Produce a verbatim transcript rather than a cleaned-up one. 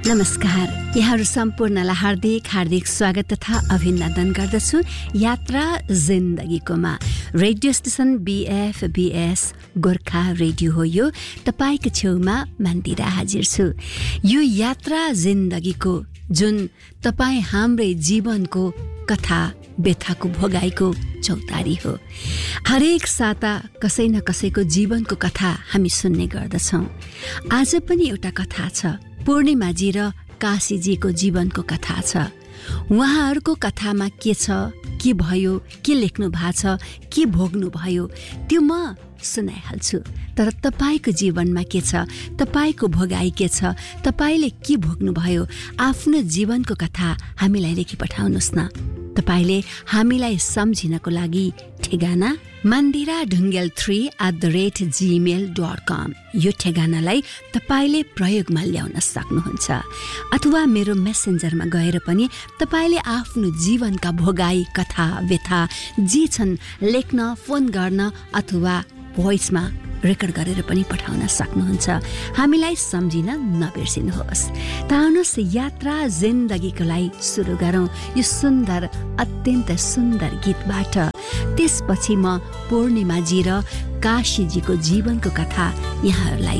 नमस्कार, यहाँहरू सम्पूर्णलाई हार्दिक हार्दिक स्वागत तथा अभिनन्दन गर्दछु यात्रा जिन्दगीकोमा। रेडियो स्टेसन बीएफबीएस गोर्खा रेडियो हो यो। तपाईको छेउमा मन्दिरा हाजिर छु। यो यात्रा जिन्दगीको जुन तपाई हाम्रै जीवनको कथा व्यथाको भोगाईको चौतारी हो। हरेक साता कसै न कसैको जीवनको कथा हामी सुन्ने गर्दछौँ। आज पनि एउटा कथा छ, पूर्णिमाजी र काशीजीको जीवनको कथा छ। उहाँहरूको कथामा के छ, के भयो, के लेख्नु भएको छ, के भोग्नु भयो, त्यो म सुनाइहाल्छु। तर तपाईको जीवनमा के छ, तपाईको भोगाई के छ, तपाईले के भोग्नु भयो, आफ्नो जीवनको कथा हामीलाई लेखी पठाउनुस् न। तपाईले हामीलाई सम्झिनको लागि ठेगाना Mandira Dhungel three at the rate Gmail dot कम यो ठेगानालाई तपाईले प्रयोगमा ल्याउन सक्नुहुन्छ। अथवा मेरो मेसेन्जरमा गएर पनि तपाईले आफ्नो जीवनका भोगाई, कथा, व्यथा जे छन् लेख्न, फोन गर्न अथवा भोइसमा रेकर्ड गरेर पनि पठाउन सक्नुहुन्छ। हामीलाई सम्झिन नबिर्सिनुहोस्। त आउनुहोस् यात्रा जिन्दगीको लागि सुरु गरौँ यो सुन्दर, अत्यन्त सुन्दर गीतबाट। त्यसपछि म पूर्णिमाजी र काशीजीको जीवनको कथा यहाँहरूलाई